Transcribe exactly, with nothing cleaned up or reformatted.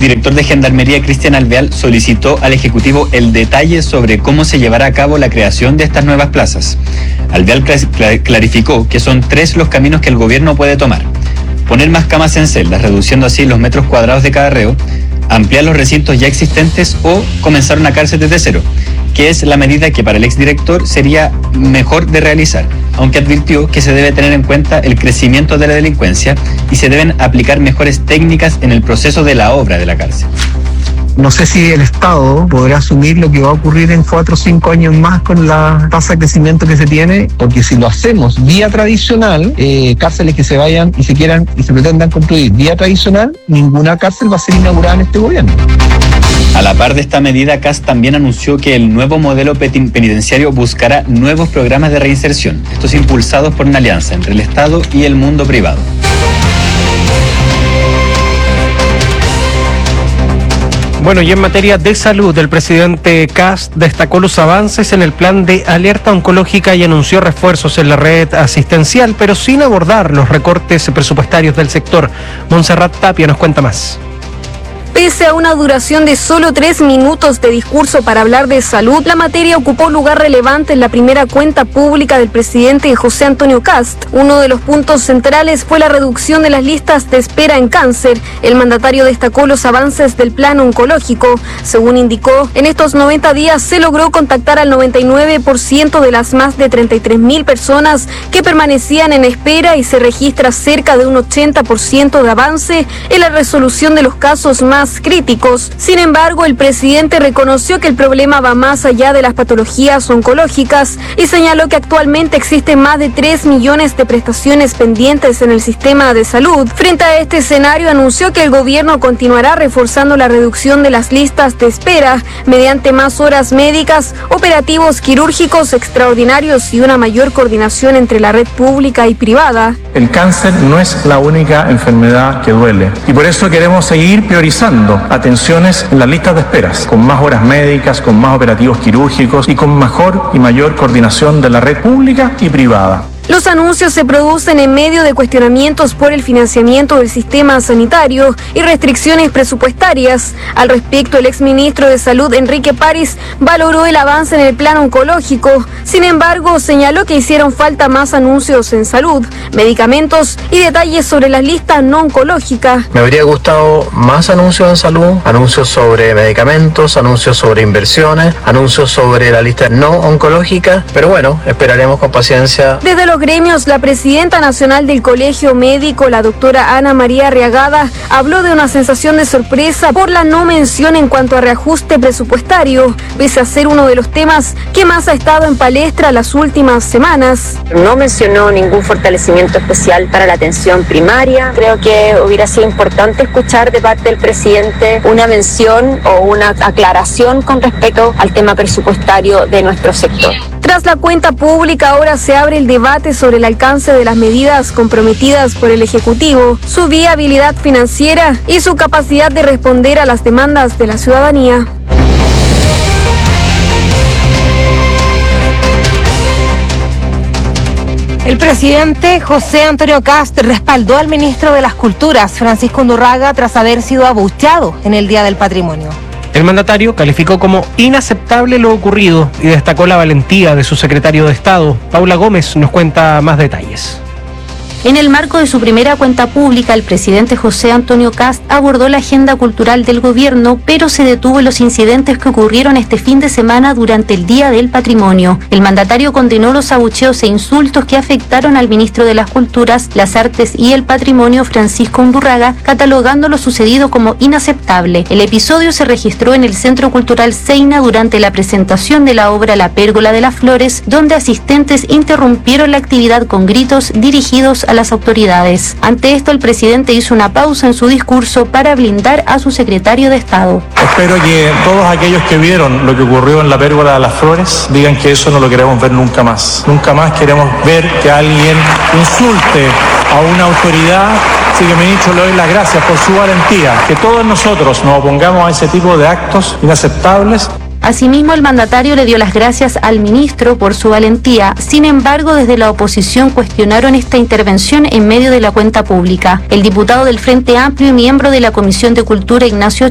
exdirector de Gendarmería, Cristian Alvear, solicitó al Ejecutivo el detalle sobre cómo se llevará a cabo la creación de estas nuevas plazas. Alvear clarificó que son tres los caminos que el gobierno puede tomar: poner más camas en celdas, reduciendo así los metros cuadrados de cada reo, ampliar los recintos ya existentes o comenzar una cárcel desde cero, que es la medida que para el exdirector sería mejor de realizar, aunque advirtió que se debe tener en cuenta el crecimiento de la delincuencia y se deben aplicar mejores técnicas en el proceso de la obra de la cárcel. No sé si el Estado podrá asumir lo que va a ocurrir en cuatro o cinco años más con la tasa de crecimiento que se tiene, porque si lo hacemos vía tradicional, eh, cárceles que se vayan y se quieran y se pretendan construir vía tradicional, ninguna cárcel va a ser inaugurada en este gobierno. A la par de esta medida, Kast también anunció que el nuevo modelo penitenciario buscará nuevos programas de reinserción, estos impulsados por una alianza entre el Estado y el mundo privado. Bueno, y en materia de salud, el presidente Kast destacó los avances en el plan de alerta oncológica y anunció refuerzos en la red asistencial, pero sin abordar los recortes presupuestarios del sector. Montserrat Tapia nos cuenta más. Pese a una duración de solo tres minutos de discurso para hablar de salud, la materia ocupó lugar relevante en la primera cuenta pública del presidente José Antonio Kast. Uno de los puntos centrales fue la reducción de las listas de espera en cáncer. El mandatario destacó los avances del plan oncológico. Según indicó, en estos noventa días se logró contactar al noventa y nueve por ciento de las más de treinta y tres mil personas que permanecían en espera y se registra cerca de un ochenta por ciento de avance en la resolución de los casos más críticos. Sin embargo, el presidente reconoció que el problema va más allá de las patologías oncológicas y señaló que actualmente existen más de tres millones de prestaciones pendientes en el sistema de salud. Frente a este escenario, anunció que el gobierno continuará reforzando la reducción de las listas de espera mediante más horas médicas, operativos quirúrgicos extraordinarios y una mayor coordinación entre la red pública y privada. El cáncer no es la única enfermedad que duele y por eso queremos seguir priorizando atenciones en las listas de esperas, con más horas médicas, con más operativos quirúrgicos y con mejor y mayor coordinación de la red pública y privada. Los anuncios se producen en medio de cuestionamientos por el financiamiento del sistema sanitario y restricciones presupuestarias. Al respecto, el exministro de Salud, Enrique París, valoró el avance en el plan oncológico. Sin embargo, señaló que hicieron falta más anuncios en salud, medicamentos y detalles sobre las listas no oncológicas. Me habría gustado más anuncios en salud, anuncios sobre medicamentos, anuncios sobre inversiones, anuncios sobre la lista no oncológica, pero bueno, esperaremos con paciencia. Desde los gremios, la presidenta nacional del Colegio Médico, la doctora Ana María Arriagada, habló de una sensación de sorpresa por la no mención en cuanto a reajuste presupuestario, pese a ser uno de los temas que más ha estado en palestra las últimas semanas. No mencionó ningún fortalecimiento especial para la atención primaria. Creo que hubiera sido importante escuchar de parte del presidente una mención o una aclaración con respecto al tema presupuestario de nuestro sector. Tras la cuenta pública, ahora se abre el debate sobre el alcance de las medidas comprometidas por el Ejecutivo, su viabilidad financiera y su capacidad de responder a las demandas de la ciudadanía. El presidente José Antonio Kast respaldó al ministro de las Culturas, Francisco Undurraga, tras haber sido abucheado en el Día del Patrimonio. El mandatario calificó como inaceptable lo ocurrido y destacó la valentía de su secretario de Estado. Paula Gómez nos cuenta más detalles. En el marco de su primera cuenta pública, el presidente José Antonio Kast abordó la agenda cultural del gobierno, pero se detuvo en los incidentes que ocurrieron este fin de semana durante el Día del Patrimonio. El mandatario condenó los abucheos e insultos que afectaron al ministro de las Culturas, las Artes y el Patrimonio, Francisco Undurraga, catalogando lo sucedido como inaceptable. El episodio se registró en el Centro Cultural Seina durante la presentación de la obra La Pérgola de las Flores, donde asistentes interrumpieron la actividad con gritos dirigidos a las autoridades. Ante esto, el presidente hizo una pausa en su discurso para blindar a su secretario de Estado. Espero que todos aquellos que vieron lo que ocurrió en La Pérgola de las Flores digan que eso no lo queremos ver nunca más. Nunca más queremos ver que alguien insulte a una autoridad. Así que, ministro, le doy las gracias por su valentía. Que todos nosotros nos opongamos a ese tipo de actos inaceptables. Asimismo, el mandatario le dio las gracias al ministro por su valentía. Sin embargo, desde la oposición cuestionaron esta intervención en medio de la cuenta pública. El diputado del Frente Amplio y miembro de la Comisión de Cultura, Ignacio